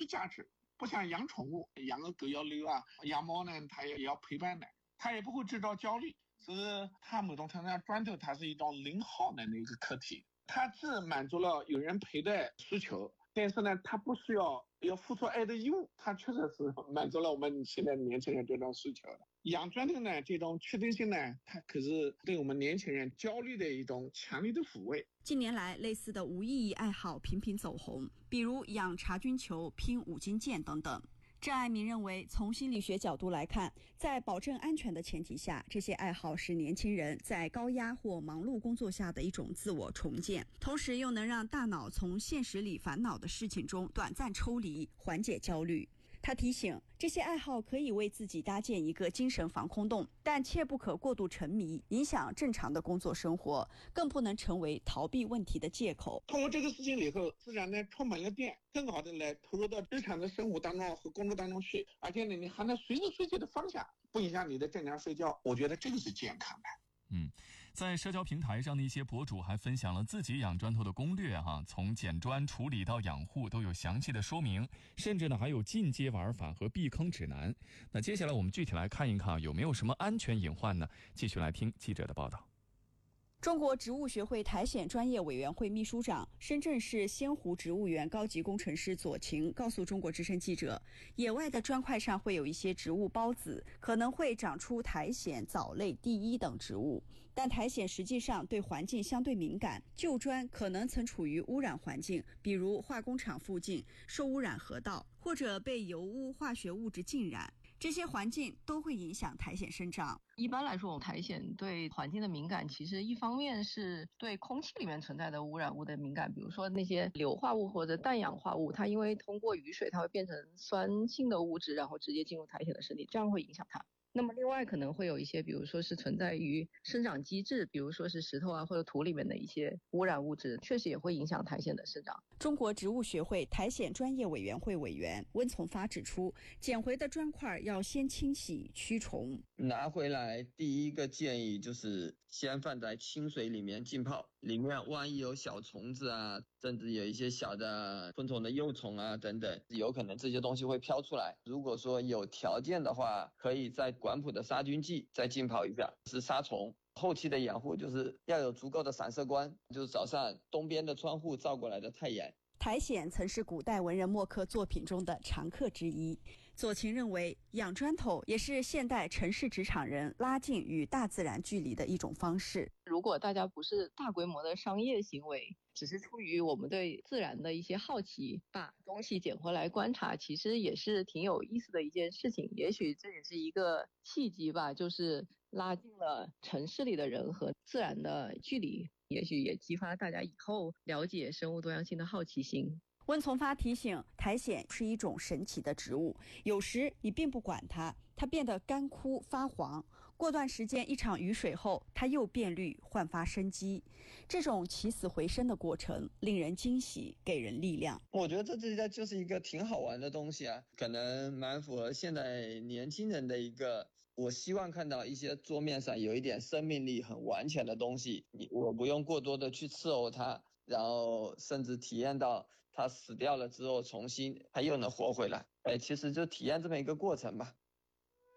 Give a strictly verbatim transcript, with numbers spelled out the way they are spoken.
价值。不像养宠物，养个狗要遛啊，养猫呢它也要陪伴的，它也不会制造焦虑。所以它某种程度上，砖头它是一种零耗能的一个课题，它既满足了有人陪的需求，但是呢它不需要要付出爱的义务，它确实是满足了我们现在年轻人这种需求的。养砖头呢这种确定性呢，它可是对我们年轻人焦虑的一种强烈的抚慰。 近年来，类似的无意义爱好频频走红，比如养茶菌球、拼五金件等等。郑爱民认为，从心理学角度来看，在保证安全的前提下，这些爱好是年轻人在高压或忙碌工作下的一种自我重建，同时又能让大脑从现实里烦恼的事情中短暂抽离，缓解焦虑。他提醒，这些爱好可以为自己搭建一个精神防空洞，但切不可过度沉迷，影响正常的工作生活，更不能成为逃避问题的借口。 通过这个事情以后，自然呢充满了电，更好的来投入到日常的生活当中和工作当中去，而且呢你还能随时随地的放下，不影响你的正常睡觉。我觉得这个是健康的。 嗯，在社交平台上的一些博主还分享了自己养砖头的攻略哈，从捡砖处理到养护都有详细的说明，甚至呢还有进阶玩法和避坑指南。那接下来我们具体来看一看有没有什么安全隐患呢？继续来听记者的报道。 中国植物学会苔藓专业委员会秘书长、深圳市仙湖植物园高级工程师左晴告诉中国之声记者，野外的砖块上会有一些植物孢子，可能会长出苔藓、藻类、地衣等植物，但苔藓实际上对环境相对敏感，旧砖可能曾处于污染环境，比如化工厂附近、受污染河道，或者被油污、化学物质浸染，这些环境都会影响苔藓生长。 一般来说，苔藓对环境的敏感，其实一方面是对空气里面存在的污染物的敏感，比如说那些硫化物或者氮氧化物，它因为通过雨水，它会变成酸性的物质，然后直接进入苔藓的身体，这样会影响它。那么另外可能会有一些，比如说是存在于生长机制，比如说是石头啊或者土里面的一些污染物质，确实也会影响苔藓的生长。 中国植物学会苔藓专业委员会委员温从发指出，捡回的砖块要先清洗驱虫， 拿回来第一个建议就是先放在清水里面浸泡，里面万一有小虫子啊，甚至有一些小的昆虫的幼虫啊等等，有可能这些东西会飘出来。如果说有条件的话，可以在管谱的杀菌剂再浸泡一下，是杀虫。后期的养护就是要有足够的散射光，就是早上东边的窗户照过来的太阳。 苔藓曾是古代文人墨客作品中的常客之一。左晴认为，养砖头也是现代城市职场人拉近与大自然距离的一种方式。 如果大家不是大规模的商业行为，只是出于我们对自然的一些好奇，把东西捡回来观察，其实也是挺有意思的一件事情。也许这也是一个契机吧，就是拉近了城市里的人和自然的距离，也许也激发大家以后了解生物多样性的好奇心。 温从发提醒，苔藓是一种神奇的植物，有时你并不管它，它变得干枯发黄，过段时间一场雨水后，它又变绿焕发生机。这种起死回生的过程令人惊喜，给人力量。 我觉得这这就是一个挺好玩的东西啊，可能蛮符合现在年轻人的一个，我希望看到一些桌面上有一点生命力很完全的东西，你我不用过多的去伺候它，然后甚至体验到它死掉了之后重新它又能活回来，哎，其实就体验这么一个过程吧。